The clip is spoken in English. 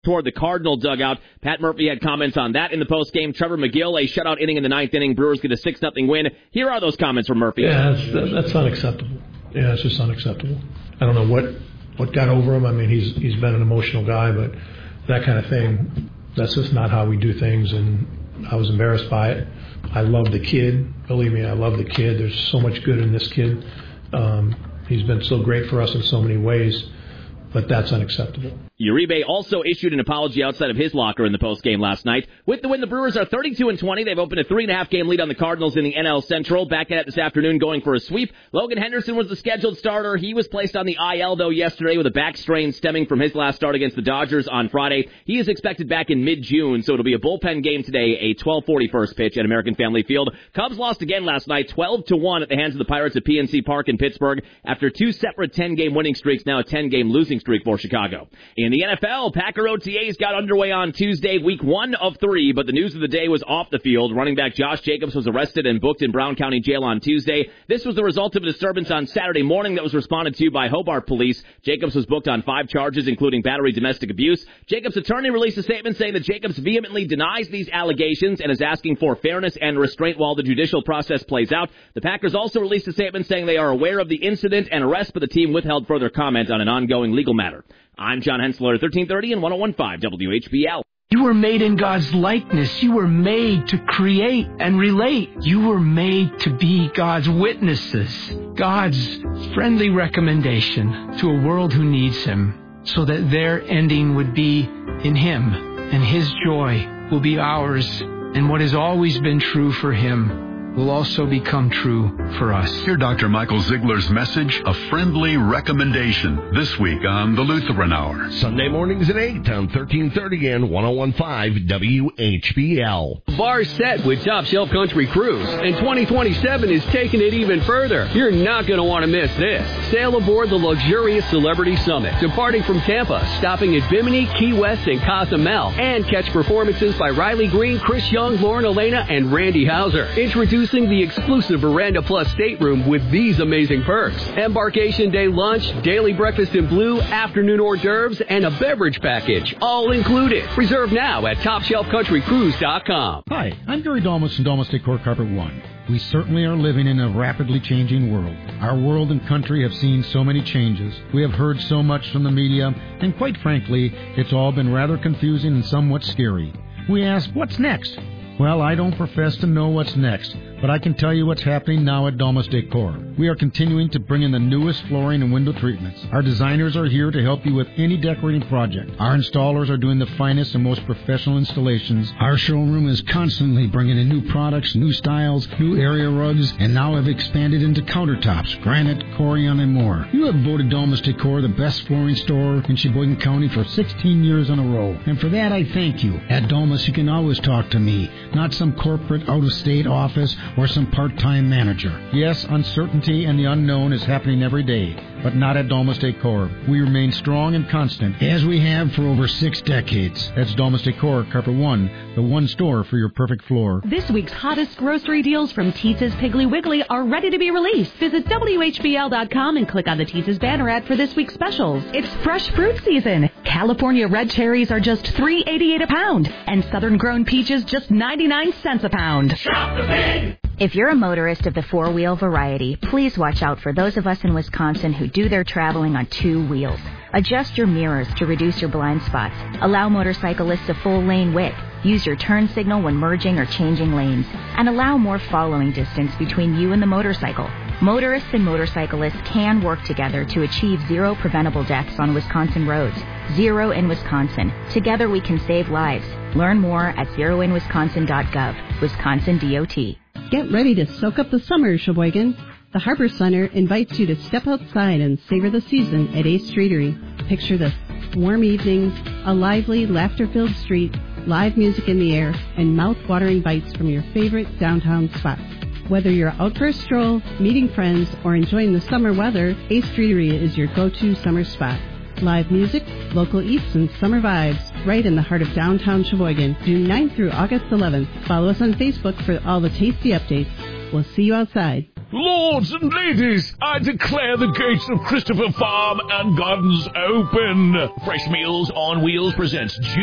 toward the Cardinal dugout. Pat Murphy had comments on that in the postgame. Trevor McGill, a shutout inning in the ninth inning. Brewers get a 6-0 win. Here are those comments from Murphy. Yeah, that's unacceptable. Yeah, it's just unacceptable. I don't know what got over him. I mean, he's been an emotional guy, but that kind of thing, that's just not how we do things, and I was embarrassed by it. I love the kid. Believe me, I love the kid. There's so much good in this kid. He's been so great for us in so many ways, but that's unacceptable. Uribe also issued an apology outside of his locker in the postgame last night. With the win, the Brewers are 32-20. They've opened a 3.5-game lead on the Cardinals in the NL Central. Back at it this afternoon going for a sweep. Logan Henderson was the scheduled starter. He was placed on the IL, though, yesterday with a back strain stemming from his last start against the Dodgers on Friday. He is expected back in mid-June, so it'll be a bullpen game today, a 12:40 first pitch at American Family Field. Cubs lost again last night, 12-1 at the hands of the Pirates at PNC Park in Pittsburgh after two separate 10-game winning streaks, now a 10-game losing streak for Chicago. In the NFL, Packer OTAs got underway on Tuesday, week 1 of 3, but the news of the day was off the field. Running back Josh Jacobs was arrested and booked in Brown County Jail on Tuesday. This was the result of a disturbance on Saturday morning that was responded to by Hobart Police. Jacobs was booked on 5 charges, including battery, domestic abuse. Jacobs' attorney released a statement saying that Jacobs vehemently denies these allegations and is asking for fairness and restraint while the judicial process plays out. The Packers also released a statement saying they are aware of the incident and arrest, but the team withheld further comment on an ongoing legal matter. I'm John Hensler, 1330 and 101.5 WHBL. You were made in God's likeness. You were made to create and relate. You were made to be God's witnesses, God's friendly recommendation to a world who needs Him, so that their ending would be in Him, and His joy will be ours, and what has always been true for Him will also become true for us. Hear Dr. Michael Ziegler's message, A Friendly Recommendation, this week on the Lutheran Hour. Sunday mornings at 8 on 1330 and 101.5 WHBL. Bar set with Top Shelf Country Cruise, and 2027 is taking it even further. You're not going to want to miss this. Sail aboard the luxurious Celebrity Summit, departing from Tampa, stopping at Bimini, Key West, and Cozumel, and catch performances by Riley Green, Chris Young, Lauren Elena, and Randy Hauser. Introducing the exclusive Veranda Plus stateroom with these amazing perks. Embarkation day lunch, daily breakfast in blue, afternoon hors d'oeuvres, and a beverage package, all included. Reserve now at TopShelfCountryCruise.com. Hi, I'm Gary Dalmas from Dalmas Decor Carpet One. We certainly are living in a rapidly changing world. Our world and country have seen so many changes. We have heard so much from the media, and quite frankly, it's all been rather confusing and somewhat scary. We ask, what's next? Well, I don't profess to know what's next, but I can tell you what's happening now at Domus Decor. We are continuing to bring in the newest flooring and window treatments. Our designers are here to help you with any decorating project. Our installers are doing the finest and most professional installations. Our showroom is constantly bringing in new products, new styles, new area rugs, and now have expanded into countertops, granite, corian, and more. You have voted Domus Decor the best flooring store in Sheboygan County for 16 years in a row, and for that I thank you. At Domus, you can always talk to me, not some corporate out-of-state office or some part-time manager. Yes, uncertainty and the unknown is happening every day, but not at Domus Decor. We remain strong and constant, as we have for over 6 decades. That's Domus Decor, Carpet One, the one store for your perfect floor. This week's hottest grocery deals from Teetza's Piggly Wiggly are ready to be released. Visit WHBL.com and click on the Teetza's banner ad for this week's specials. It's fresh fruit season. California red cherries are just $3.88 a pound, and southern-grown peaches just 99 cents a pound. Shop the pig! If you're a motorist of the four-wheel variety, please watch out for those of us in Wisconsin who do their traveling on 2 wheels. Adjust your mirrors to reduce your blind spots. Allow motorcyclists a full lane width. Use your turn signal when merging or changing lanes. And allow more following distance between you and the motorcycle. Motorists and motorcyclists can work together to achieve 0 preventable deaths on Wisconsin roads. 0 in Wisconsin. Together we can save lives. Learn more at zeroinwisconsin.gov. Wisconsin DOT. Get ready to soak up the summer, Sheboygan. The Harbor Center invites you to step outside and savor the season at Ace Streetery. Picture this: warm evenings, a lively, laughter-filled street, live music in the air, and mouth-watering bites from your favorite downtown spots. Whether you're out for a stroll, meeting friends, or enjoying the summer weather, Ace Streetery is your go-to summer spot. Live music, local eats, and summer vibes right in the heart of downtown Sheboygan, June 9th through August 11th. Follow us on Facebook for all the tasty updates. We'll see you outside. Lords and ladies, I declare the gates of Christopher Farm and Gardens open. Fresh Meals on Wheels presents